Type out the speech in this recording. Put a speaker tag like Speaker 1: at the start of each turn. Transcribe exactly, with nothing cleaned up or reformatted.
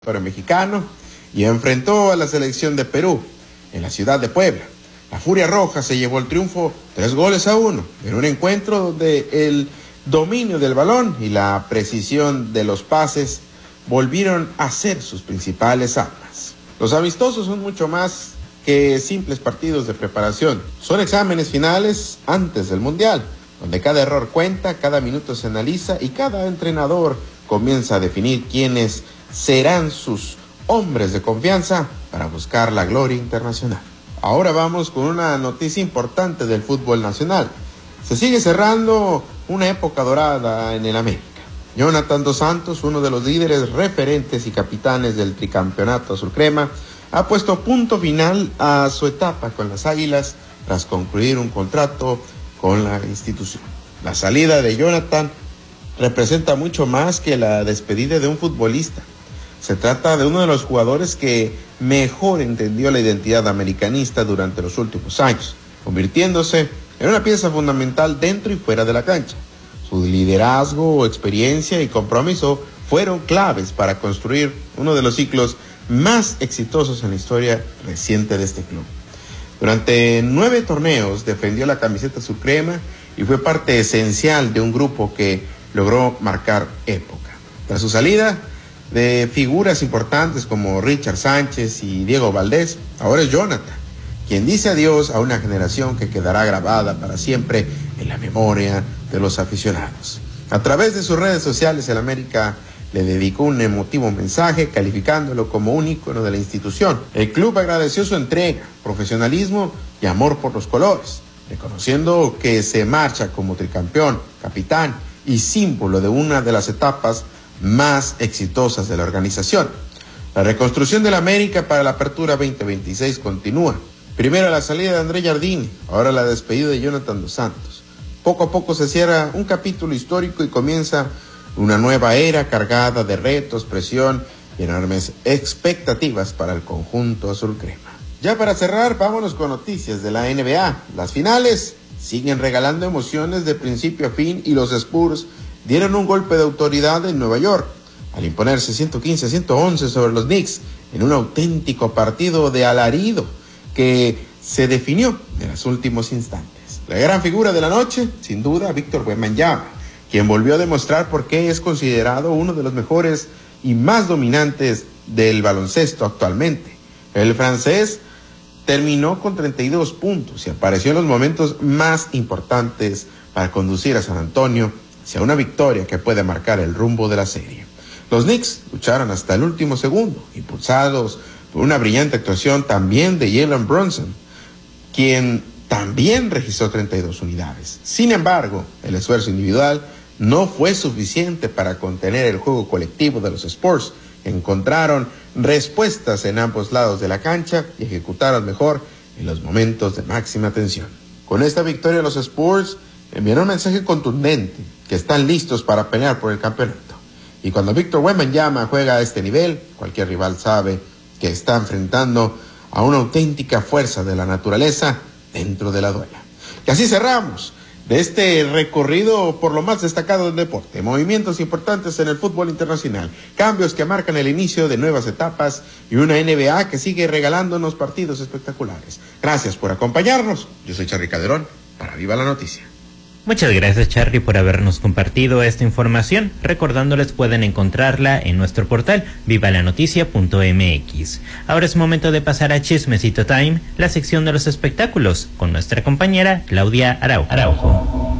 Speaker 1: Pero mexicano y enfrentó a la selección de Perú en la ciudad de Puebla. La Furia Roja se llevó el triunfo tres goles a uno en un encuentro donde el dominio del balón y la precisión de los pases volvieron a ser sus principales armas. Los amistosos son mucho más que simples partidos de preparación. Son exámenes finales antes del Mundial, donde cada error cuenta, cada minuto se analiza y cada entrenador comienza a definir quiénes serán sus hombres de confianza para buscar la gloria internacional. Ahora vamos con una noticia importante del fútbol nacional. Se sigue cerrando una época dorada en el América. Jonathan Dos Santos, uno de los líderes referentes y capitanes del tricampeonato azul crema, ha puesto punto final a su etapa con las Águilas tras concluir un contrato con la institución. La salida de Jonathan representa mucho más que la despedida de un futbolista. Se trata de uno de los jugadores que mejor entendió la identidad americanista durante los últimos años, convirtiéndose en una pieza fundamental dentro y fuera de la cancha. Su liderazgo, experiencia y compromiso fueron claves para construir uno de los ciclos más exitosos en la historia reciente de este club. Durante nueve torneos defendió la camiseta azul crema y fue parte esencial de un grupo que logró marcar época. Tras su salida de figuras importantes como Richard Sánchez y Diego Valdés, ahora es Jonathan quien dice adiós a una generación que quedará grabada para siempre en la memoria de los aficionados. A través de sus redes sociales, el América le dedicó un emotivo mensaje calificándolo como un ícono de la institución. El club agradeció su entrega, profesionalismo y amor por los colores, reconociendo que se marcha como tricampeón, capitán y símbolo de una de las etapas más exitosas de la organización. La reconstrucción del América para la apertura veinte veintiséis continúa. Primero la salida de André Jardine, ahora la despedida de Jonathan Dos Santos. Poco a poco se cierra un capítulo histórico y comienza una nueva era cargada de retos, presión y enormes expectativas para el conjunto azul crema. Ya para cerrar, vámonos con noticias de la N B A. Las finales siguen regalando emociones de principio a fin y los Spurs dieron un golpe de autoridad en Nueva York al imponerse ciento quince a ciento once sobre los Knicks en un auténtico partido de alarido que se definió en los últimos instantes. La gran figura de la noche, sin duda, Víctor Wembanyama, quien volvió a demostrar por qué es considerado uno de los mejores y más dominantes del baloncesto actualmente. El francés terminó con treinta y dos puntos y apareció en los momentos más importantes para conducir a San Antonio hacia una victoria que puede marcar el rumbo de la serie. Los Knicks lucharon hasta el último segundo, impulsados por una brillante actuación también de Jalen Brunson, quien también registró treinta y dos unidades. Sin embargo, el esfuerzo individual no fue suficiente para contener el juego colectivo de los Spurs, que encontraron respuestas en ambos lados de la cancha y ejecutaron mejor en los momentos de máxima tensión. Con esta victoria los Spurs enviaron un mensaje contundente que están listos para pelear por el campeonato. Y cuando Víctor Wembanyama juega a este nivel, cualquier rival sabe que está enfrentando a una auténtica fuerza de la naturaleza dentro de la duela. Y así cerramos de este recorrido por lo más destacado del deporte, movimientos importantes en el fútbol internacional, cambios que marcan el inicio de nuevas etapas y una N B A que sigue regalándonos partidos espectaculares. Gracias por acompañarnos. Yo soy Charly Calderón para Viva la Noticia.
Speaker 2: Muchas gracias, Charly, por habernos compartido esta información. Recordándoles, pueden encontrarla en nuestro portal viva la noticia punto m x. Ahora es momento de pasar a Chismecito Time, la sección de los espectáculos, con nuestra compañera Claudia Araujo. Araujo.